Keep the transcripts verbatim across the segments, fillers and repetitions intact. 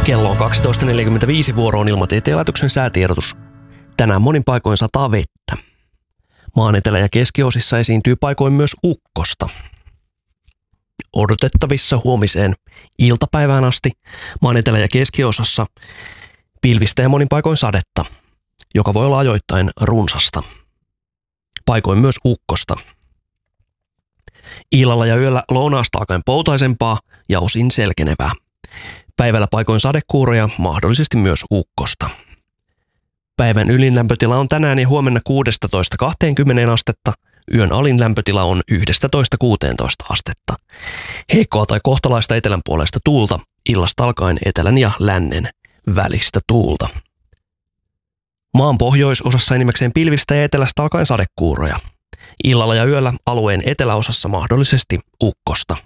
Kello on kaksitoista neljäkymmentäviisi, vuoroon Ilmatieteen laitoksen säätiedotus. Tänään monin paikoin sataa vettä. Maan etelä- ja keskiosissa esiintyy paikoin myös ukkosta. Odotettavissa huomiseen iltapäivään asti maan etelä- ja keskiosassa pilvistä ja monin paikoin sadetta, joka voi olla ajoittain runsasta. Paikoin myös ukkosta. Illalla ja yöllä lounaasta alkaen poutaisempaa ja osin selkenevää. Päivällä paikoin sadekuuroja, mahdollisesti myös ukkosta. Päivän ylin lämpötila on tänään ja huomenna kuusitoista kaksikymmentä astetta, yön alin lämpötila on yksitoista kuusitoista astetta. Heikkoa tai kohtalaista etelänpuoleista tuulta, illasta alkaen etelän ja lännen välistä tuulta. Maan pohjoisosassa enimmäkseen pilvistä ja etelästä alkaen sadekuuroja. Illalla ja yöllä alueen eteläosassa mahdollisesti ukkosta.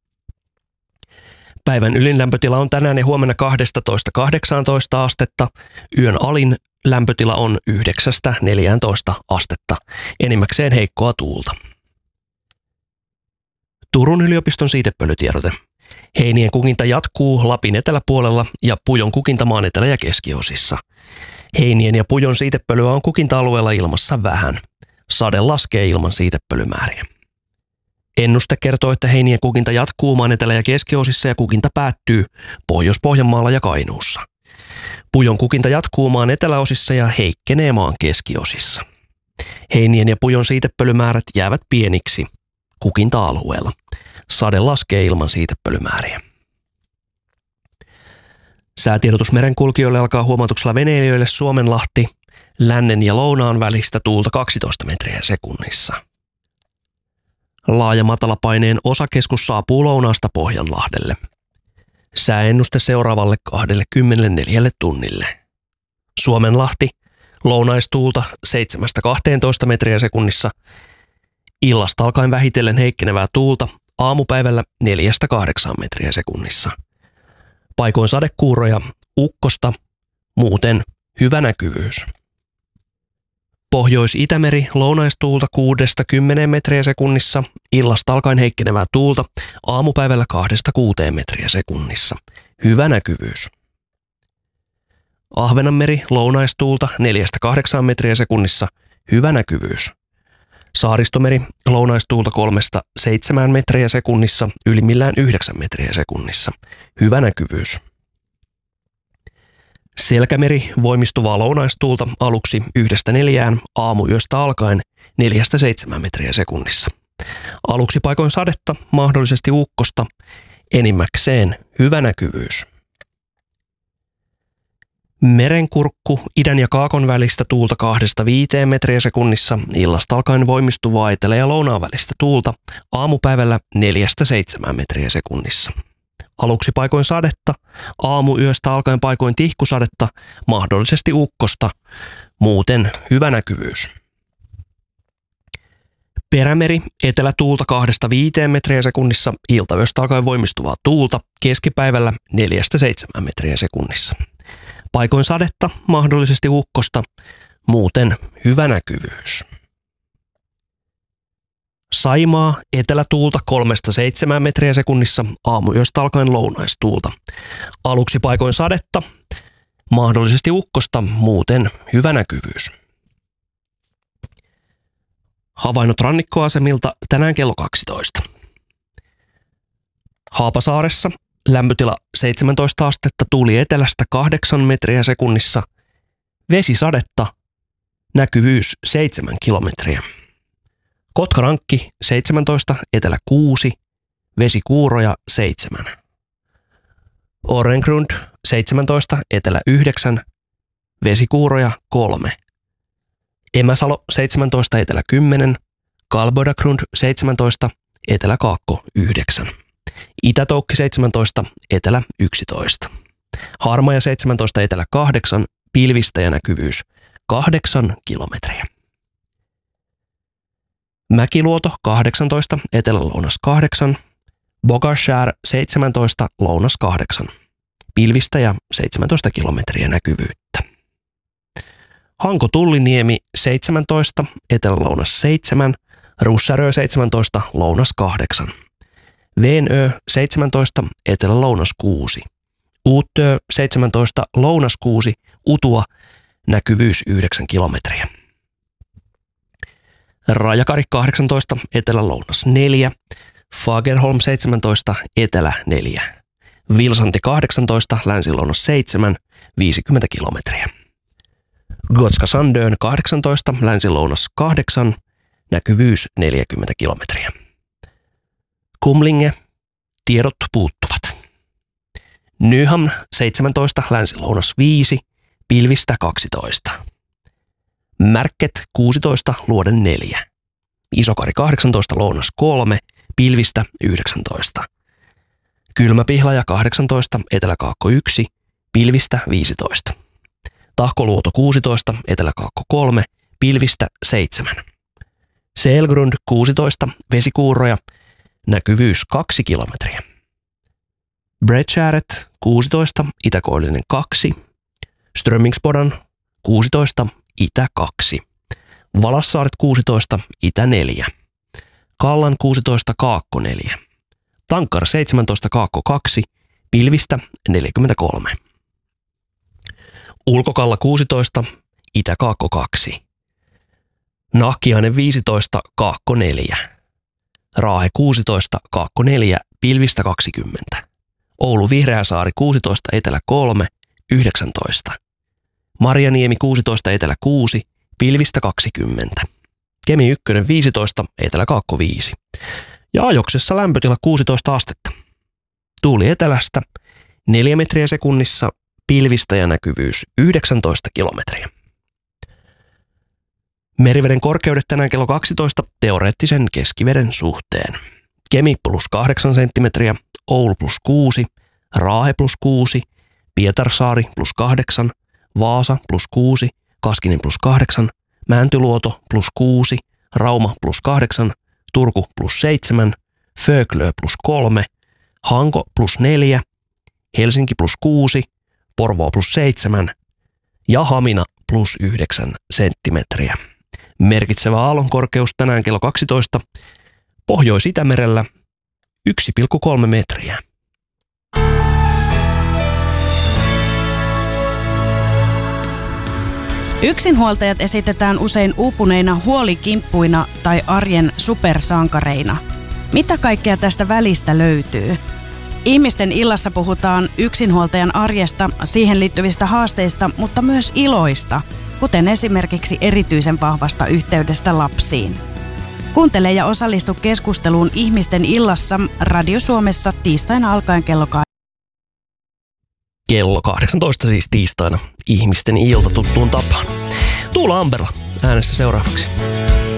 Päivän ylin lämpötila on tänään ja huomenna kaksitoista kahdeksantoista astetta, yön alin lämpötila on yhdeksästä neljääntoista astetta, enimmäkseen heikkoa tuulta. Turun yliopiston siitepölytiedote. Heinien kukinta jatkuu Lapin eteläpuolella ja pujon kukinta maan etelä- ja keskiosissa. Heinien ja pujon siitepölyä on kukinta-alueella ilmassa vähän. Sade laskee ilman siitepölymääriä. Ennuste kertoo, että heinien kukinta jatkuu maan etelä- ja keskiosissa ja kukinta päättyy Pohjois-Pohjanmaalla ja Kainuussa. Pujon kukinta jatkuu maan eteläosissa ja heikkenee maan keskiosissa. Heinien ja pujon siitepölymäärät jäävät pieniksi kukinta-alueella. Sade laskee ilman siitepölymääriä. Säätiedotus merenkulkijoille alkaa huomautuksella veneilijöille Suomenlahti, lännen ja lounaan välistä tuulta kaksitoista metriä sekunnissa. Laaja matalapaineen osakeskus saapuu lounaasta Pohjanlahdelle. Sääennuste seuraavalle kaksikymmentäneljä tunnille. Suomenlahti, lounaistuulta seitsemästä kahteentoista metriä sekunnissa. Illasta alkaen vähitellen heikkenevää tuulta, aamupäivällä neljästä kahdeksaan metriä sekunnissa. Paikoin sadekuuroja, ukkosta, muuten hyvä näkyvyys. Pohjois-Itämeri, lounaistuulta kuudesta kymmeneen metriä sekunnissa, illasta alkaen heikkenevää tuulta, aamupäivällä kahdesta kuuteen metriä sekunnissa. Hyvä näkyvyys. Ahvenanmeri, lounaistuulta neljästä kahdeksaan metriä sekunnissa, hyvä näkyvyys. Saaristomeri, lounaistuulta kolmesta seitsemään metriä sekunnissa, ylimmillään yhdeksän metriä sekunnissa, hyvä näkyvyys. Selkämeri, voimistuvaa lounaistuulta aluksi yhdestä neljään, aamuyöstä alkaen neljästä seitsemään metriä sekunnissa. Aluksi paikoin sadetta, mahdollisesti ukkosta, enimmäkseen hyvä näkyvyys. Merenkurkku, idän ja kaakon välistä tuulta kahdesta viiteen metriä sekunnissa, illasta alkaen voimistuvaa etelä- ja lounaan välistä tuulta, aamupäivällä neljästä seitsemään metriä sekunnissa. Aluksi paikoin sadetta, aamuyöstä alkaen paikoin tihkusadetta, mahdollisesti ukkosta, muuten hyvä näkyvyys. Perämeri, etelätuulta kahdesta viiteen metriä sekunnissa, iltayöstä alkaen voimistuvaa tuulta, keskipäivällä neljästä seitsemään metriä sekunnissa. Paikoin sadetta, mahdollisesti ukkosta, muuten hyvä näkyvyys. Saimaa, etelätuulta kolmesta seitsemään metriä sekunnissa, aamuyöstä alkaen lounaistuulta. Aluksi paikoin sadetta, mahdollisesti ukkosta, muuten hyvä näkyvyys. Havainnot rannikkoasemilta tänään kello kaksitoista. Haapasaaressa lämpötila seitsemäntoista astetta, tuuli etelästä kahdeksan metriä sekunnissa, vesisadetta, näkyvyys seitsemän kilometriä. Kotkarankki seitsemäntoista, etelä kuusi, vesikuuroja seitsemän. Orrengrund seitsemäntoista, etelä yhdeksän, vesikuuroja kolme. Emäsalo seitsemäntoista, etelä kymmenen, Kalbodagrund seitsemäntoista, etelä kaakko yhdeksän. Itätoukki seitsemäntoista, etelä yksitoista. Harmaja seitsemäntoista, etelä kahdeksan, pilvistä ja näkyvyys kahdeksan kilometriä. Mäkiluoto kahdeksantoista, etelä-lounas kahdeksan, Bogashär seitsemäntoista, lounas kahdeksan, pilvistä ja seitsemäntoista kilometriä näkyvyyttä. Hanko-Tulliniemi seitsemäntoista, etelä-lounas seitsemän, Russärö seitsemäntoista, lounas kahdeksan, Veenö seitsemäntoista, etelä-lounas kuusi, Uuttöö seitsemäntoista, Lounas kuusi, Utua, näkyvyys yhdeksän kilometriä. Rajakari kahdeksantoista, Etelä-Lounas neljä, Fagerholm seitsemäntoista, Etelä neljä, Vilsanti kahdeksantoista, Länsi-Lounas seitsemän, viisikymmentä kilometriä. Gotska Sandön kahdeksantoista, Länsi-Lounas kahdeksan, näkyvyys neljäkymmentä kilometriä. Kumlinge, tiedot puuttuvat. Nyham seitsemäntoista, Länsi-Lounas viisi, pilvistä kaksitoista. Märket kuusitoista, Luoden neljä. Isokari kahdeksantoista, Lounas kolme, pilvistä yhdeksäntoista. Kylmäpihlaja kahdeksantoista, Etelä-Kaakko yksi, pilvistä viisitoista. Tahkoluoto kuusitoista, Etelä-Kaakko kolme, pilvistä seitsemän. Selgrund kuusitoista, vesikuuroja, näkyvyys kaksi kilometriä. Bredskäret kuusitoista, itäkoillinen kaksi, Strömmingsbodan kuusitoista, itä kaksi, Valassaaret kuusitoista, itä neljä, Kallan kuusitoista, kaakko neljä, Tankkar seitsemäntoista, kaakko kaksi, pilvistä neljäkymmentäkolme. Ulkokalla kuusitoista, itä kaakko kaksi, Nahkiainen viisitoista, kaakko neljä, Raahe kuusitoista, kaakko neljä, pilvistä kaksikymmentä. Oulu Vihreäsaari kuusitoista, etelä kolme, yhdeksäntoista. Marjaniemi kuusitoista, etelä kuusi, pilvistä kaksikymmentä. Kemi yksi viisitoista, etelä kaakko viisi. Ja ajoksessa lämpötila kuusitoista astetta. Tuuli etelästä neljä metriä sekunnissa, pilvistä ja näkyvyys yhdeksäntoista kilometriä. Meriveden korkeudet tänään kello kaksitoista teoreettisen keskiveden suhteen. Kemi plus kahdeksan senttimetriä, Oulu plus kuusi, Raahe plus kuusi, Pietarsaari plus kahdeksan, Vaasa plus kuusi, Kaskinen plus kahdeksan, Mäntyluoto plus kuusi, Rauma plus kahdeksan, Turku plus seitsemän, Föglö plus kolme, Hanko plus neljä, Helsinki plus kuusi, Porvoo plus seitsemän ja Hamina plus yhdeksän senttimetriä. Merkitsevä aallonkorkeus tänään kello kaksitoista, Pohjois-Itämerellä yksi pilkku kolme metriä. Yksinhuoltajat esitetään usein uupuneina huolikimppuina tai arjen supersankareina. Mitä kaikkea tästä välistä löytyy? Ihmisten illassa puhutaan yksinhuoltajan arjesta, siihen liittyvistä haasteista, mutta myös iloista, kuten esimerkiksi erityisen vahvasta yhteydestä lapsiin. Kuuntele ja osallistu keskusteluun Ihmisten illassa Radio Suomessa tiistaina alkaen kello kahdeksan. Kello kahdeksantoista siis tiistaina Ihmisten ilta tuttuun tapaan. Tuula Amberla äänessä seuraavaksi.